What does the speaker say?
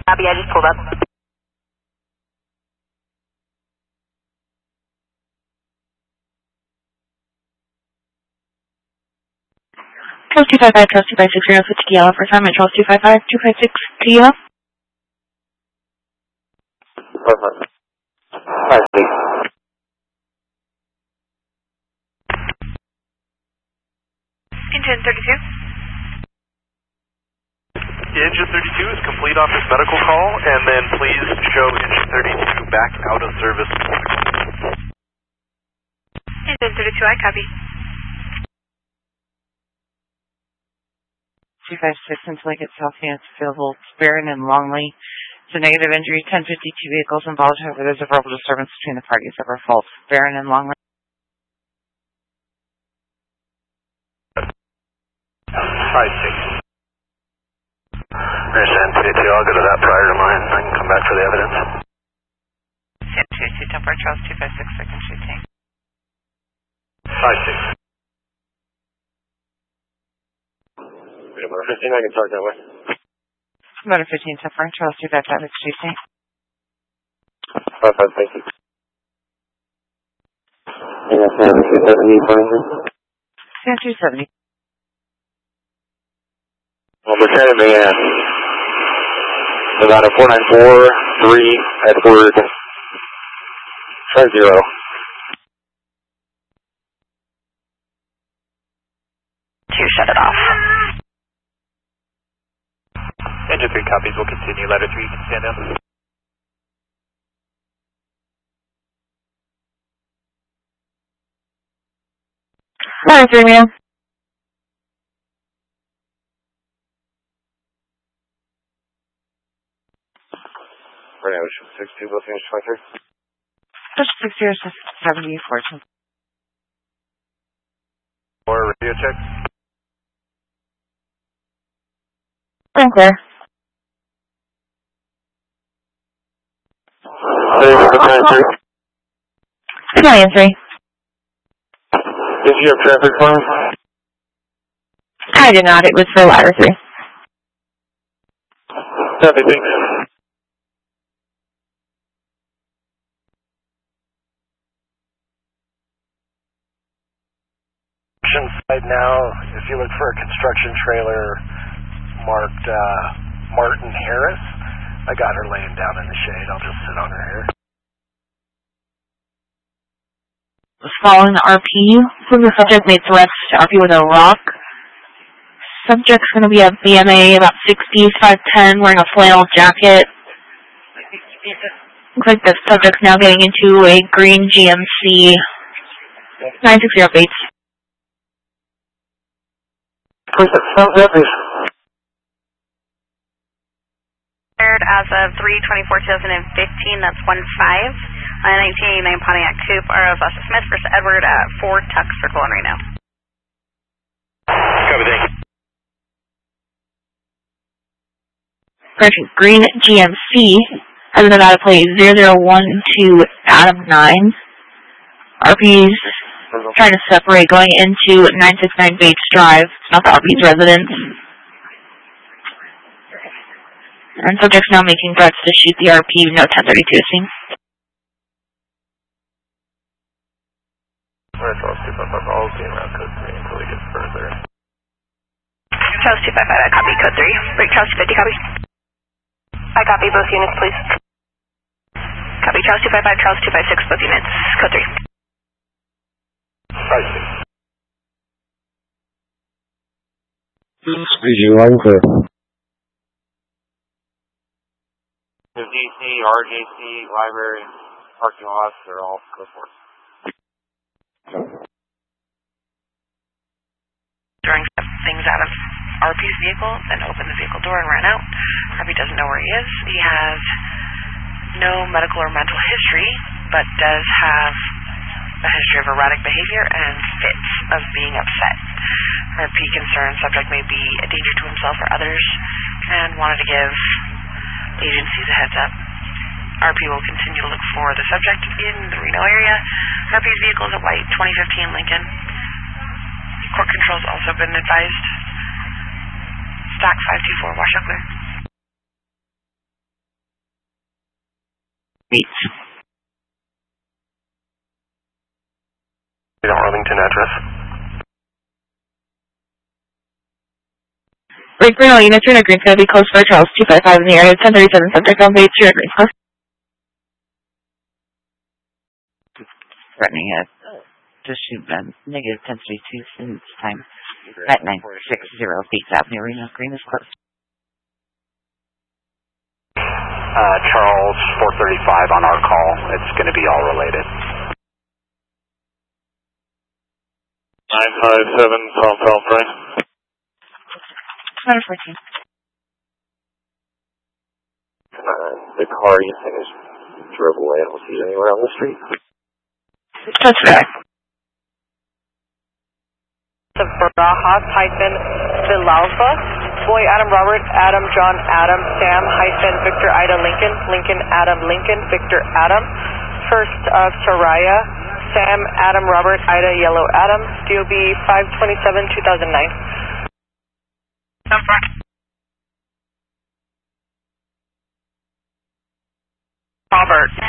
Copy, I just pulled up. Charles 255, Charles 256, switch to yellow for assignment, Charles 255, 256 to yellow. Perfect. Alright, please. Engine 32. Engine 32 is complete off this medical call, and then please show engine 32 back out of service. Engine 32, I copy. 256 into Lake itself, units available, Barron and Longley. It's a negative injury, 1052 vehicles involved, however there's a verbal disturbance between the parties that were fault. Barron and Longley. 5-6. Understand, 32, I'll go to that prior to mine. I can come back for the evidence. Sam 22, Temper, Charles 256, second shooting. 5-6. Motor 15, I can start that way. Motor 15, Temper, Charles 255, shooting. 5-5, thank you. And that's 270 for engine? Sam 270. Well, Lieutenant Man, Nevada 4943, Edward, try 0. Shut it off. Engine 3 copies, we'll continue. Ladder 3, you can stand up. Ladder 3, ma'am. Right now, 62, both units 23. Push 60 or 70, 14. Or radio check. I'm clear. Battalion 3. Did you have traffic for me? I did not. It was for ladder 3. Copy, thanks. Side now, if you look for a construction trailer marked Martin Harris, I got her laying down in the shade. I'll just sit on her here. Following the RP, the subject made threats to RP with a rock. Subject's going to be a BMA, about 60s, 5'10", wearing a flannel jacket. Looks like the subject's now getting into a green GMC 960 Bates. As of 3/24/2015, that's 1-5. 1989 Pontiac Coupe, RO Foster Smith versus Edward at 4 Tuck Circle on right now. Copy, thank you. Correction, green GMC has an Nevada plate 0012 Adam 9. RP's trying to separate going into 969 Bates Drive. It's not the RP's residence. And subject's now making threats to shoot the RP, no 1032 is seen. Alright, Charles 255, I'll be around code 3 until we get further. Charles 255, I copy code 3. Break Charles 250, copy. I copy both units, please. Copy Charles 255, Charles 256, both units, code 3. 5-6. Speaking line clear. The DC, RJC, library, parking lots, they're all code 4. Throwing things out of RP's vehicle, then opened the vehicle door and ran out. RP doesn't know where he is. He has no medical or mental history, but does have a history of erratic behavior and fits of being upset. RP concerned subject may be a danger to himself or others and wanted to give agencies a heads up. RP will continue to look for the subject in the Reno area. RP's vehicle is a white 2015 Lincoln. Court control's also been advised. Stock 524, wash up clear. feet. Arlington address. Break for all units, you're in a green code, be close for Charles 255 in the area, 1037 subject on base, you're in a green code. Threatening to shoot negative 1032 since time at 960 feet Avenue, Reno. Green is closed. Charles 435 on our call. It's going to be all related. 957 Tom Train. 114. The car you think is drove away. I don't see it anywhere on the street. That's right. The Barajas-Villalba, Boy Adam Robert, Adam John Adam, Sam Victor Ida Lincoln, Lincoln Adam Lincoln, Victor Adam, First of Soraya, Sam Adam Robert Ida Yellow Adam, DOB 527-2009. Robert.